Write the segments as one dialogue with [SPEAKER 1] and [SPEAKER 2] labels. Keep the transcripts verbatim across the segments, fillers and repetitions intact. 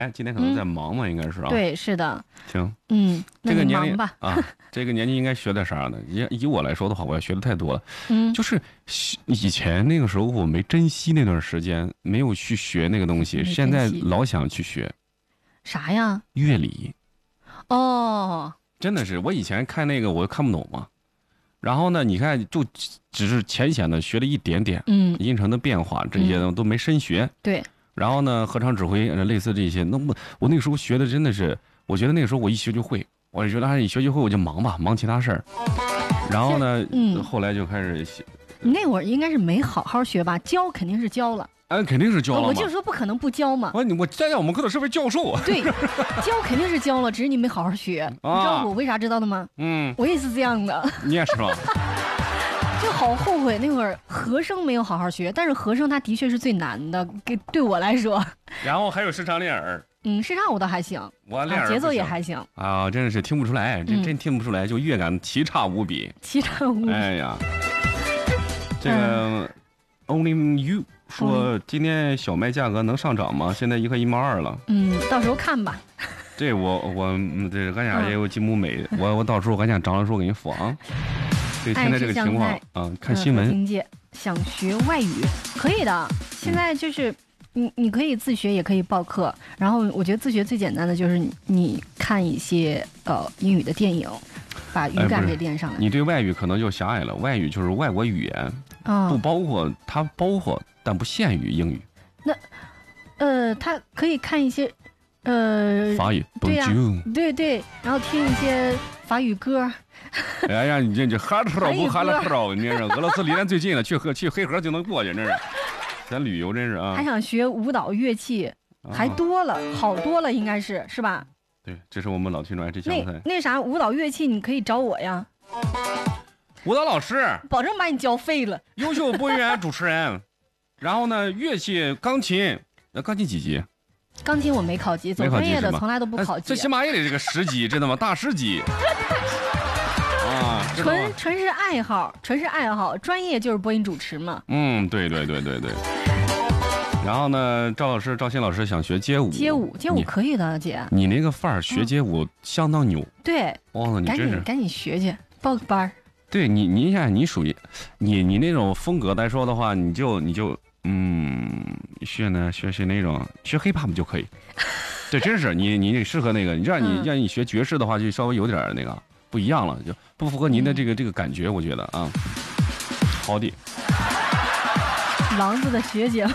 [SPEAKER 1] 哎，今天可能在忙嘛，应该是啊。
[SPEAKER 2] 对，是的。
[SPEAKER 1] 行，
[SPEAKER 2] 嗯，
[SPEAKER 1] 这个年龄
[SPEAKER 2] 吧
[SPEAKER 1] 啊，这个年纪应该学点啥呢？以以我来说的话，我要学的太多了。
[SPEAKER 2] 嗯，
[SPEAKER 1] 就是以前那个时候我没珍惜那段时间，没有去学那个东西，现在老想去学。
[SPEAKER 2] 啥呀？
[SPEAKER 1] 乐理。
[SPEAKER 2] 哦。
[SPEAKER 1] 真的是，我以前看那个我看不懂嘛。然后呢，你看，就只是浅显的学了一点点，
[SPEAKER 2] 嗯，
[SPEAKER 1] 音程的变化这些都没深学。
[SPEAKER 2] 对。
[SPEAKER 1] 然后呢，合唱指挥类似这些，那么我那个时候学的真的是，我觉得那个时候我一学就会，我就觉得啊，一学就会我就忙吧，忙其他事儿。然后呢，嗯，后来就开始写。
[SPEAKER 2] 你那会儿应该是没好好学吧？教肯定是教了。
[SPEAKER 1] 嗯，肯定是教了。
[SPEAKER 2] 我就是说不可能不教嘛。
[SPEAKER 1] 我我在我们课的是不是教授啊？
[SPEAKER 2] 对，教肯定是教了，只是你没好好学。你知道我为啥知道的吗？
[SPEAKER 1] 嗯，
[SPEAKER 2] 我也是这样的。
[SPEAKER 1] 你也是吧？
[SPEAKER 2] 就好后悔那会儿和声没有好好学，但是和声它的确是最难的，给对我来说。
[SPEAKER 1] 然后还有视唱练耳，
[SPEAKER 2] 嗯，视唱我倒还行，
[SPEAKER 1] 我练耳、
[SPEAKER 2] 啊、节奏也还行
[SPEAKER 1] 啊，真的是听不出来，真、嗯、真听不出来，就乐感奇差无比，
[SPEAKER 2] 奇差无比。
[SPEAKER 1] 哎呀，这个、嗯、Only You 说今天小麦价格能上涨吗？现在一块一毛二了。
[SPEAKER 2] 嗯，到时候看吧。
[SPEAKER 1] 这我我这俺家也有金木美，嗯、我我到时候俺家涨的时候给你说啊。对，现在这个情况啊，看新闻。
[SPEAKER 2] 经济想学外语可以的，现在就是你你可以自学，也可以报课。然后我觉得自学最简单的就是你你看一些呃英语的电影，把语感给练上来。
[SPEAKER 1] 你对外语可能就狭隘了，外语就是外国语言，嗯、不包括它包括但不限于英语。
[SPEAKER 2] 那呃，他可以看一些呃
[SPEAKER 1] 法语，
[SPEAKER 2] 对呀、啊，对对，然后听一些法语歌。
[SPEAKER 1] 哎呀，你这这哈特不哈了特，你这是俄罗斯离咱最近了，去黑去黑河就能过去，真是。咱旅游真是啊。
[SPEAKER 2] 还想学舞蹈乐器，还多了，啊、好多了，应该是是吧？
[SPEAKER 1] 对，这是我们老听众爱吃香菜。
[SPEAKER 2] 那那啥，舞蹈乐器你可以找我呀。
[SPEAKER 1] 舞蹈老师，
[SPEAKER 2] 保证把你教废了。
[SPEAKER 1] 优秀播音员、主持人，然后呢，乐器钢琴，那钢琴几级？
[SPEAKER 2] 钢琴我没考级，走专业的从来都不考级。
[SPEAKER 1] 最起码也得这个十级，知道吗？大师级。啊，
[SPEAKER 2] 纯纯是爱好，纯是爱好，专业就是播音主持嘛。
[SPEAKER 1] 嗯，对对对对对。然后呢，赵老师、赵鑫老师想学街舞，
[SPEAKER 2] 街舞街舞可以的，姐。
[SPEAKER 1] 你那个范儿学街舞相当牛。
[SPEAKER 2] 对。
[SPEAKER 1] 哇，你真是。
[SPEAKER 2] 赶紧赶紧学去，报个班。
[SPEAKER 1] 对你，你看你属于，你你那种风格来说的话，你就你就嗯学呢学学那种学 hiphop 就可以。对，真是你你适合那个，你让你让你学爵士的话，就稍微有点那个。不一样了，就不符合您的这个、嗯、这个感觉，我觉得啊，好的。
[SPEAKER 2] 狼子的学姐，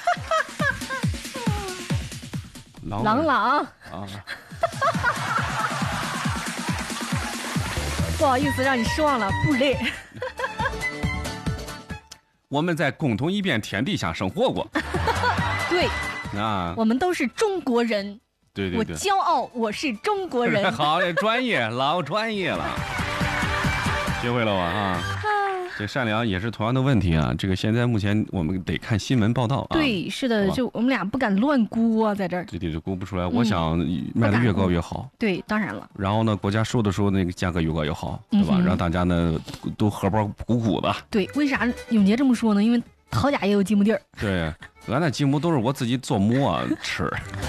[SPEAKER 1] 狼
[SPEAKER 2] 朗朗啊，不好意思让你失望了，不累。
[SPEAKER 1] 我们在共同一片天地下生活过。
[SPEAKER 2] 对，
[SPEAKER 1] 啊，
[SPEAKER 2] 我们都是中国人。
[SPEAKER 1] 对对对，
[SPEAKER 2] 我骄傲，我是中国人。
[SPEAKER 1] 好嘞，专业，老专业了，学会了吧啊？这善良也是同样的问题啊。这个现在目前我们得看新闻报道啊。
[SPEAKER 2] 对，是的，就我们俩不敢乱估啊，在这儿。
[SPEAKER 1] 对对对，估不出来。嗯、我想卖的越高越好。
[SPEAKER 2] 对，当然了。
[SPEAKER 1] 然后呢，国家收的时候那个价格越高越好，对吧？嗯、让大家呢都荷包鼓鼓的。
[SPEAKER 2] 对，为啥永杰这么说呢？因为陶家也有积木地儿。
[SPEAKER 1] 对，俺那积木都是我自己做馍吃。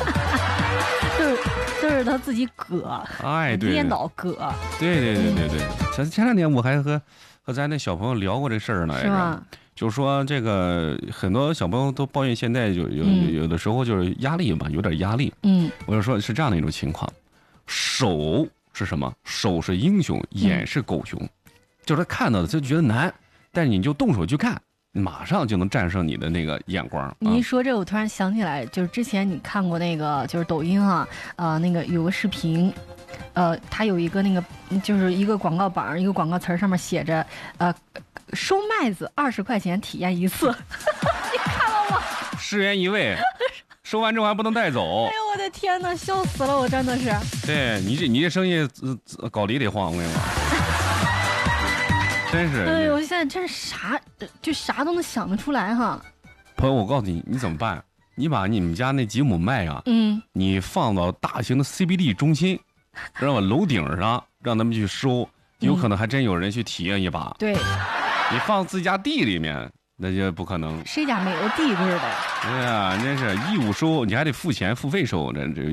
[SPEAKER 2] 都是他自己割，
[SPEAKER 1] 哎，对，
[SPEAKER 2] 颠倒割。
[SPEAKER 1] 对对对对对，前前两天我还和和咱那小朋友聊过这事儿呢，
[SPEAKER 2] 是吧？
[SPEAKER 1] 就说这个很多小朋友都抱怨现在就有、嗯、有的时候就是压力嘛，有点压力。
[SPEAKER 2] 嗯，
[SPEAKER 1] 我就说是这样的一种情况，手是什么？手是英雄，眼是狗熊，嗯、就是他看到的就觉得难，但是你就动手去看。马上就能战胜你的那个眼光。
[SPEAKER 2] 你一说这，我突然想起来，就是之前你看过那个，就是抖音啊，呃，那个有个视频，呃，它有一个那个，就是一个广告板，一个广告词上面写着，呃，收麦子二十块钱体验一次，你看了吗？
[SPEAKER 1] 十元一位，收完之后还不能带走。
[SPEAKER 2] 哎呦我的天哪，笑死了，我真的是。
[SPEAKER 1] 对你这你这生意搞里得慌，我跟你说。真是，
[SPEAKER 2] 哎呦，我现在真是啥，就啥都能想得出来哈。
[SPEAKER 1] 朋友，我告诉你，你怎么办？你把你们家那几亩麦啊，
[SPEAKER 2] 嗯，
[SPEAKER 1] 你放到大型的 C B D 中心，知道吧？楼顶上让他们去收，有可能还真有人去体验一把。
[SPEAKER 2] 对，
[SPEAKER 1] 你放自家地里面， 那就不可能。
[SPEAKER 2] 谁家没有地位的？
[SPEAKER 1] 对呀，真是义务收，你还得付钱付费收，这这。